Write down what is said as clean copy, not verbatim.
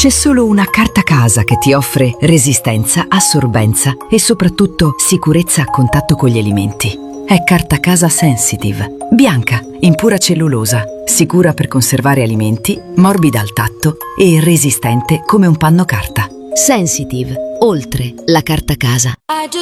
C'è solo una carta casa che ti offre resistenza, assorbenza e soprattutto sicurezza a contatto con gli alimenti. È carta casa Sensitive, bianca, in pura cellulosa, sicura per conservare alimenti, morbida al tatto e resistente come un panno carta. Sensitive, oltre la carta casa.